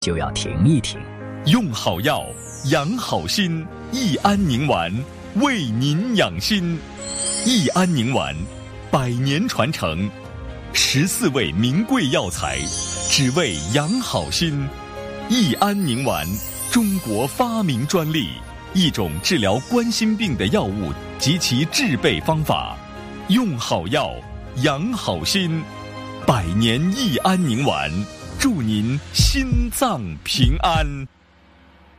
就要停一停。 用好药，养好心，益安宁丸为您养心。益安宁丸100年传承，14味名贵药材，只为养好心。益安宁丸，中国发明专利，一种治疗冠心病的药物及其制备方法。用好药，养好心，100年益安宁丸，祝您心脏平安。